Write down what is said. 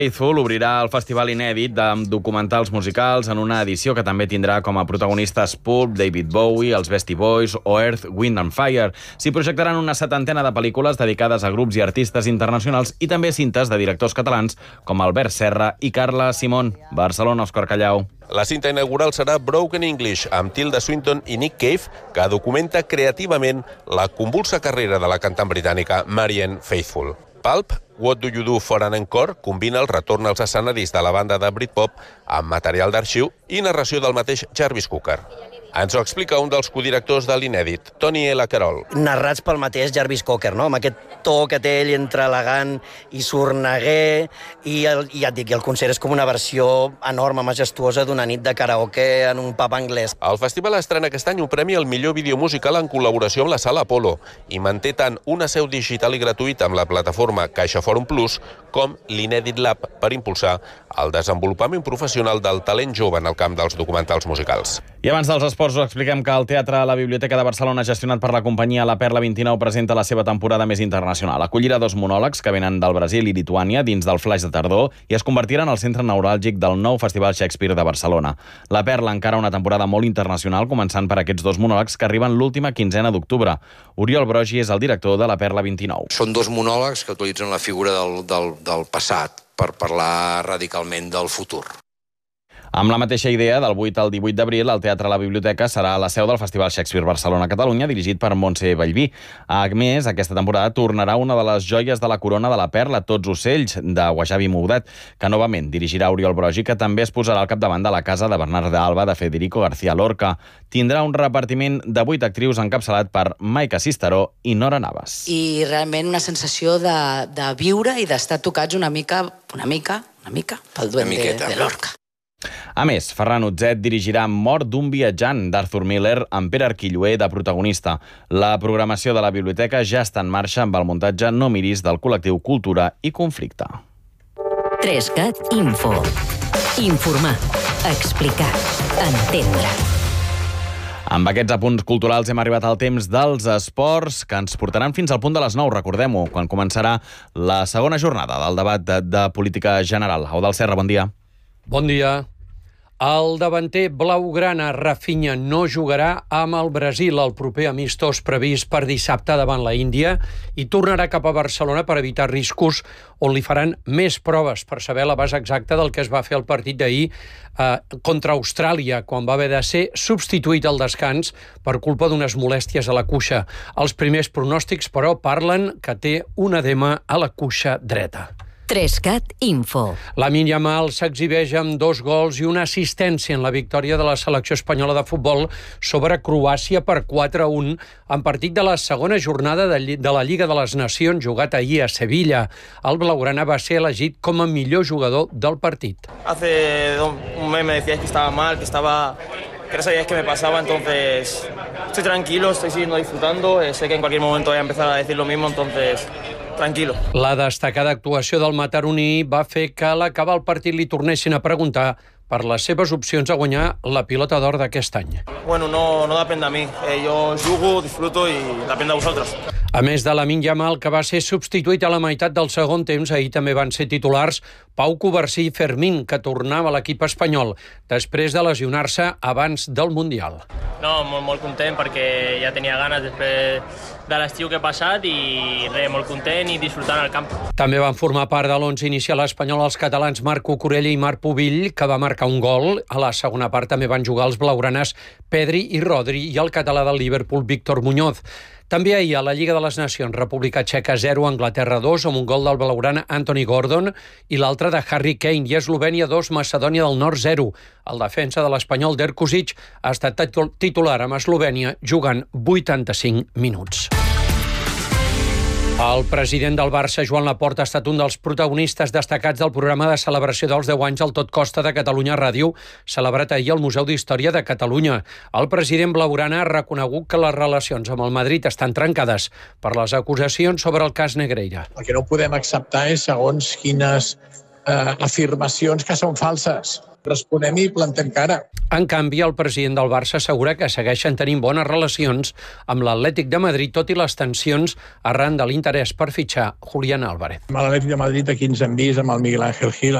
Faithful obrirà el festival inèdit de documentals musicals en una edició que també tindrà com a protagonistes Pulp, David Bowie, els Beastie Boys o Earth, Wind and Fire. S'hi projectaran una 70ena de pel·lícules dedicades a grups i artistes internacionals i també cintes de directors catalans com Albert Serra i Carla Simón. Barcelona, Òscar Callau. La cinta inaugural serà Broken English, amb Tilda Swinton i Nick Cave, que documenta creativament la convulsa carrera de la cantant britànica Marianne Faithfull. Pulp, What Do You Do for an Encore, combina el retorn als escenaris de la banda de Britpop amb material d'arxiu i narració del mateix Jarvis Cocker. Ens ho explica un dels codirectors de l'inèdit, Tony L. Carroll. Narrats pel mateix Jarvis Cocker, no? Amb aquest to que té ell entre elegant i sorneguer, i ja et dic, el concert és com una versió enorme, majestuosa d'una nit de karaoke en un pub anglès. El festival estrena aquest any un premi al millor vídeo musical en col·laboració amb la Sala Apollo i manté tant una seu digital i gratuïta amb la plataforma CaixaForum Plus com l'Inèdit Lab per impulsar el desenvolupament professional del talent jove en el camp dels documentals musicals. I abans dels esports us expliquem que el Teatre a la Biblioteca de Barcelona, gestionat per la companyia La Perla 29, presenta la seva temporada més internacional. Acollirà 2 monòlegs que venen del Brasil i Lituània dins del Flaix de Tardor i es convertiran en el centre neuràlgic del nou Festival Shakespeare de Barcelona. La Perla encara una temporada molt internacional, començant per aquests 2 monòlegs que arriben l'última quinzena d'octubre. Oriol Brogi és el director de La Perla 29. Són 2 monòlegs que utilitzen la figura del passat per parlar radicalment del futur. Amb la mateixa idea, del 8 al 18 d'abril, el Teatre a la Biblioteca serà la seu del Festival Shakespeare Barcelona-Catalunya, dirigit per Montse Bellví. A més, aquesta temporada tornarà una de les joies de la corona de la Perla, Tots ocells, de Wajabi Moudet, que novament dirigirà Oriol Brogi, que també es posarà al capdavant de la casa de Bernard d'Alba de Federico García Lorca. Tindrà un repartiment de 8 actrius encapçalat per Maika Sisteró i Nora Navas. I realment una sensació de viure i d'estar tocats una mica pel duende de Lorca. A més, Ferran Utzet dirigirà Mort d'un viatjant d'Arthur Miller amb Pere Arquilloé de protagonista. La programació de la biblioteca ja està en marxa amb el muntatge No miris del col·lectiu Cultura i Conflicte. 3CAT Info. Informar, explicar, entendre. Amb aquests apunts culturals hem arribat al temps dels esports que ens portaran fins al punt de les 9, recordem-ho, quan començarà la segona jornada del debat de política general. Eudald Serra, bon dia. Bon dia. El davanter blaugrana Rafinha no jugarà amb el Brasil el proper amistós previst per dissabte davant la Índia i tornarà cap a Barcelona per evitar riscos on li faran més proves per saber la base exacta del que es va fer el partit d'ahir contra Austràlia, quan va haver de ser substituït al descans per culpa d'unes molèsties a la cuixa. Els primers pronòstics, però, parlen que té un edema a la cuixa dreta. 3CAT Info. Lamine Yamal s'exhibeix amb 2 gols i una assistència en la victòria de la selecció espanyola de futbol sobre Croàcia per 4-1 en partit de la segona jornada de la Lliga de les Nacions jugat ahir a Sevilla. El blaugrana va ser elegit com a millor jugador del partit. Hace un mes me decíais que estaba mal, que no sabíais qué me pasaba, entonces estoy tranquilo, estoy siguiendo disfrutando, sé que en cualquier momento voy a empezar a decir lo mismo, entonces tranquilo. La destacada actuació del mataroní va fer que a l'acabar el partit li tornessin a preguntar per les seves opcions a guanyar la pilota d'or d'aquest any. Bueno, no depèn de mi. Yo jugo, disfruto y depèn de vosaltres. A més de Lamine Yamal, que va ser substituït a la meitat del segon temps, ahir també van ser titulars Pau Covarsí i Fermín, que tornava a l'equip espanyol, després de lesionar-se abans del Mundial. No, molt content perquè ja tenia ganes després de l'estiu que he passat i molt content i disfrutant al camp. També van formar part de l'11 inicial espanyol els catalans Marc Cucurella i Marc Pubill, que va marcar un gol. A la segona part també van jugar els blaugranes Pedri i Rodri i el català del Liverpool Víctor Muñoz. També ahir a la Lliga de les Nacions, República Txeca 0, Anglaterra 2, amb un gol del blaugrana Anthony Gordon i l'altre de Harry Kane, i Eslovènia 2, Macedònia del Nord 0. El defensa de l'espanyol Dirk Kuzic ha estat titular amb Eslovènia jugant 85 minuts. El president del Barça, Joan Laporta, ha estat un dels protagonistes destacats del programa de celebració dels 10 anys al Tot Costa de Catalunya Ràdio, celebrat ahir al Museu d'Història de Catalunya. El president blaugrana ha reconegut que les relacions amb el Madrid estan trencades per les acusacions sobre el cas Negreira. El que no podem acceptar és segons quines afirmacions que són falses. Responem i plantem cara. En canvi, el president del Barça assegura que segueixen tenint bones relacions amb l'Atlètic de Madrid, tot i les tensions arran de l'interès per fitxar Julián Álvarez. Amb l'Atlètic de Madrid aquí ens hem vist amb el Miguel Ángel Gil,